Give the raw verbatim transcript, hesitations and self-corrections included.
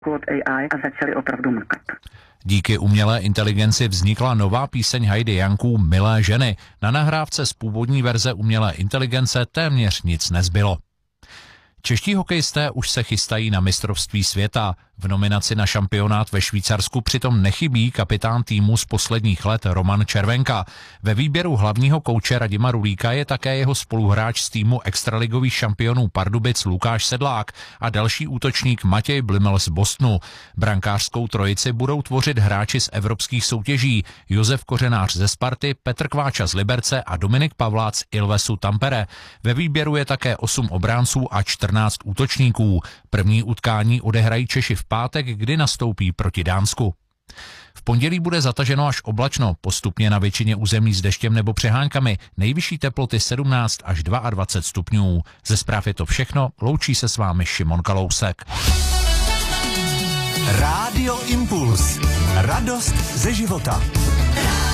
kód A I a začali opravdu makat. Díky umělé inteligenci vznikla nová píseň Heidi Janků Milé ženy. Na nahrávce z původní verze umělé inteligence téměř nic nezbylo. Čeští hokejisté už se chystají na mistrovství světa. V nominaci na šampionát ve Švýcarsku přitom nechybí kapitán týmu z posledních let Roman Červenka. Ve výběru hlavního kouče Radima Rulíka je také jeho spoluhráč z týmu extraligových šampionů Pardubic Lukáš Sedlák a další útočník Matěj Blimel z Bostonu. Brankářskou trojici budou tvořit hráči z evropských soutěží Josef Kořenář ze Sparty, Petr Kváča z Liberce a Dominik Pavlác z Ilvesu Tampere. Ve výběru je také osm obránců a čtrnáct útočníků. První utkání odehrají Češi v pátek, kdy nastoupí proti Dánsku. V pondělí bude zataženo až oblačno, postupně na většině území s deštěm nebo přeháňkami, nejvyšší teploty sedmnáct až dvacet dva stupňů. Ze zpráv je to všechno, loučí se s vámi Šimon Kalousek. Rádio Impuls. Radost ze života.